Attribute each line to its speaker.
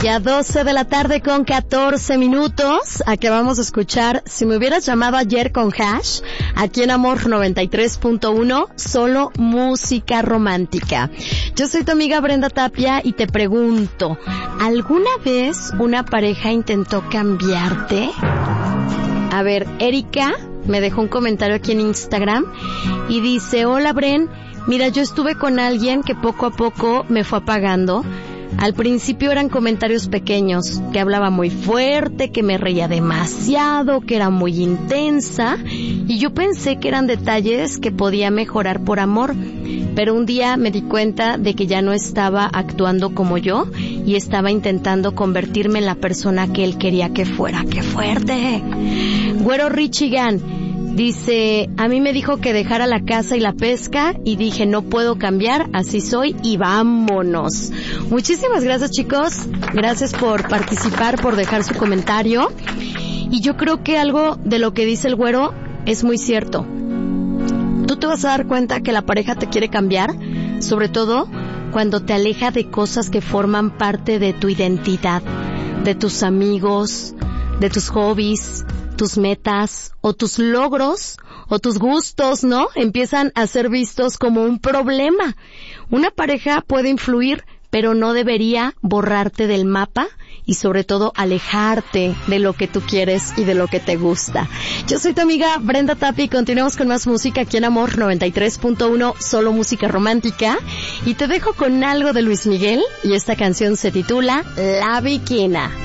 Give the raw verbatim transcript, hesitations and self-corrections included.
Speaker 1: Ya doce de la tarde con catorce minutos. Acabamos de escuchar Si me hubieras llamado ayer con Hash, aquí en Amor noventa y tres punto uno, solo música romántica. Yo soy tu amiga Brenda Tapia y te pregunto, ¿alguna vez una pareja intentó cambiarte? A ver, Erika me dejó un comentario aquí en Instagram y dice: hola Bren, mira, yo estuve con alguien que poco a poco me fue apagando. Al principio eran comentarios pequeños, que hablaba muy fuerte, que me reía demasiado, que era muy intensa, y yo pensé que eran detalles que podía mejorar por amor, pero un día me di cuenta de que ya no estaba actuando como yo y estaba intentando convertirme en la persona que él quería que fuera. ¡Qué fuerte! Güero Richigan dice: a mí me dijo que dejara la casa y la pesca y dije no puedo cambiar, así soy y vámonos. Muchísimas gracias, chicos, gracias por participar, por dejar su comentario. Y yo creo que algo de lo que dice el güero es muy cierto. Tú te vas a dar cuenta que la pareja te quiere cambiar, sobre todo cuando te aleja de cosas que forman parte de tu identidad, de tus amigos, de tus hobbies, tus metas o tus logros o tus gustos, ¿no? Empiezan a ser vistos como un problema. Una pareja puede influir, pero no debería borrarte del mapa y sobre todo alejarte de lo que tú quieres y de lo que te gusta. Yo soy tu amiga Brenda Tapia y continuamos con más música aquí en Amor noventa y tres punto uno, solo música romántica. Y te dejo con algo de Luis Miguel y esta canción se titula La Bikina.